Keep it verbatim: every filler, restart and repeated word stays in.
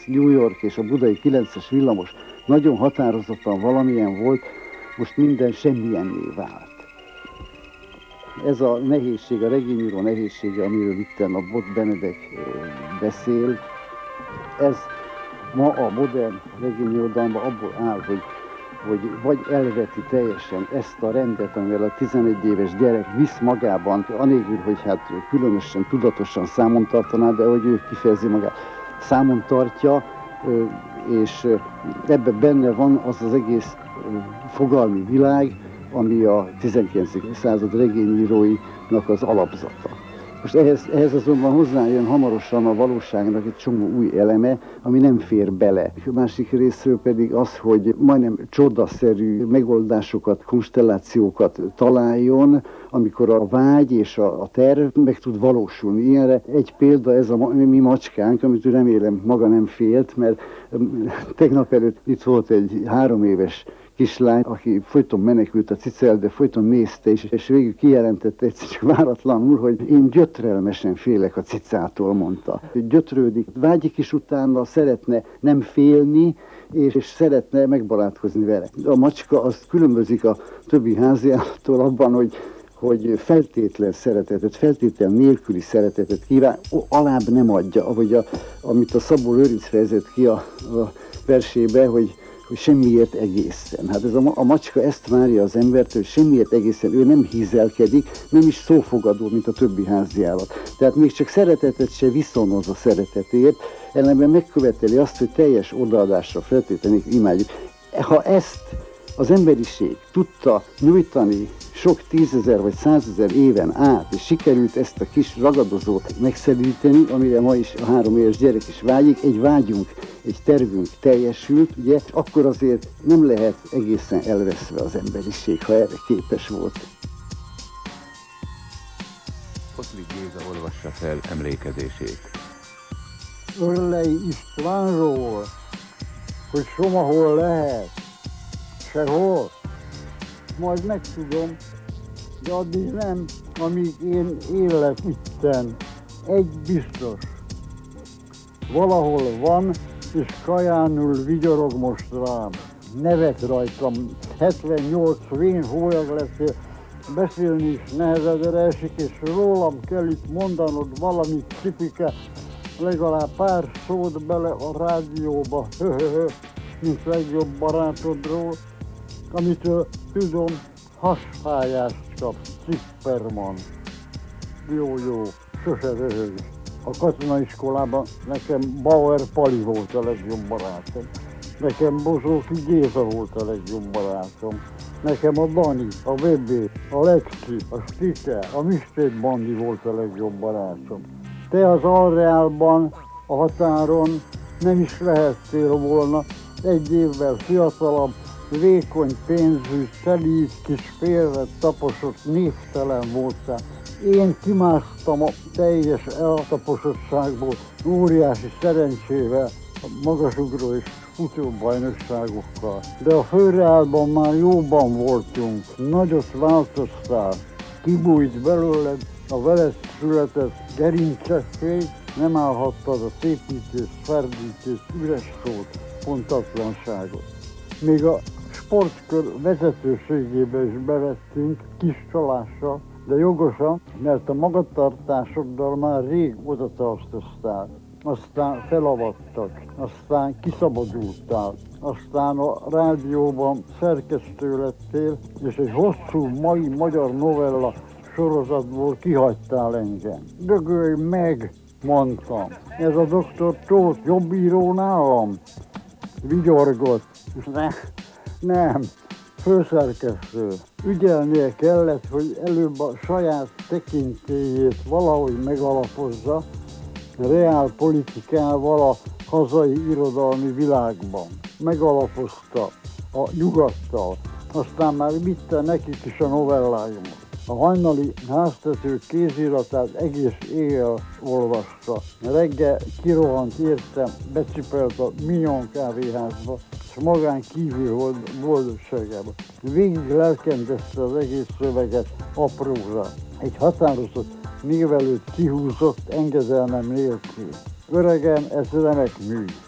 New York és a budai kilences villamos nagyon határozottan valamilyen volt, most minden semmilyenné vált. Ez a nehézség, a regényíró nehézsége, amiről itten a Bot Benedek beszél, ez ma a modern regényirodalomban abból áll, hogy, hogy vagy elveti teljesen ezt a rendet, amivel a tizenegy éves gyerek visz magában, anélkül, hogy hát különösen, tudatosan számon tartaná, de hogy ő kifejezi magát, számon tartja, és ebben benne van az az egész fogalmi világ, ami a tizenkilencedik század regényíróinak az alapzata. Most ehhez, ehhez azonban hozzájön hamarosan a valóságnak egy csomó új eleme, ami nem fér bele. A másik részről pedig az, hogy majdnem csodaszerű megoldásokat, konstellációkat találjon, amikor a vágy és a, a terv meg tud valósulni. Ilyenre egy példa ez a mi macskánk, amit remélem maga nem félt, mert tegnap előtt itt volt egy három éves kislány, aki folyton menekült a cicel, de folyton nézte is, és végül kijelentette egyszer csak váratlanul, hogy én gyötrelmesen félek a cicától, mondta. Gyötrődik, vágyik is utána, szeretne nem félni, és, és szeretne megbarátkozni vele. A macska az különbözik a többi háziállattól abban, hogy hogy feltétlen szeretetet, feltétlen nélküli szeretetet kíván, alább nem adja, ahogy a, amit a Szabó Lőrinc fejezett ki a, a versébe, hogy hogy semmiért egészen. Hát ez a, a macska ezt várja az embertől, hogy semmiért egészen, ő nem hízelkedik, nem is szófogadó, mint a többi háziállat. Tehát még csak szeretetet se viszonoz a szeretetért, ellenben megköveteli azt, hogy teljes odaadásra feltétlenül imádjuk. Ha ezt az emberiség tudta nyújtani sok tízezer vagy százezer éven át, és sikerült ezt a kis ragadozót megszelíteni, amire ma is a három éves gyerek is vágyik, egy vágyunk, egy tervünk teljesült, ugye, akkor azért nem lehet egészen elveszve az emberiség, ha erre képes volt. Oszlik Géza olvassa fel emlékezését. Örlei Istvánról, hogy somahol lehet, sehol, majd megtudom, de addig nem, amíg én élek itten. Egy biztos, valahol van, és kajánul vigyorog most rám. Nevet rajtam, hetvennyolc vén hólyag lesz, beszélni is nehezedre esik, és rólam kell itt mondanod valamit, Cipike, legalább pár szót bele a rádióba, höhöhö, mint legjobb barátodról, amitől tudom, hasfájást kapsz, Cipperman. Jó, jó, sose röhögj. A katonaiskolában nekem Bauer Pali volt a legjobb barátom. Nekem Bozsóki Géza volt a legjobb barátom. Nekem a Dani, a Bebé, a Lexi, a Stike, a Mistét Bandi volt a legjobb barátom. Te az Alreálban, a határon nem is lehettél volna, egy évvel fiatalabb, vékony pénzű, szelíd, kis félre taposott, névtelen voltál. Én kimásztam a teljes eltaposottságból, óriási szerencsével, a magasugró és futóbajnokságokkal. De a Főreálban már jóban voltunk, nagyot változtál, kibújt belőled a veled született gerincefély, nem állhattad a szépítés, ferdítés, üres szót, pontatlanságot. Még a sportkör vezetőségébe is bevettünk kis csalással, de jogosan, mert a magatartásoddal már rég oda tartoztál. Aztán felavattak, aztán kiszabadultál, aztán a rádióban szerkesztő lettél, és egy hosszú mai magyar novella sorozatból kihagytál engem. Dögölj meg, mondtam. Ez a doktor Tóth jobb író nálam? Vigyorgott. Ne, nem, főszerkesztő. Ügyelnie kellett, hogy előbb a saját tekintélyét valahogy megalapozza reálpolitikával a hazai irodalmi világban. Megalapozta a Nyugattal, aztán már vitte nekik is a novellájumat. A hajnali háztető kéziratát egész éjjel olvasta. Reggel kirohant értem, becipelt a Mignon kávéházba, és magán kívül volt boldogságában. Végig lelkendezte az egész szöveget apróra. Egy határozott névelőt kihúzott engedelmem nélkül. Öregem, ez remek mű.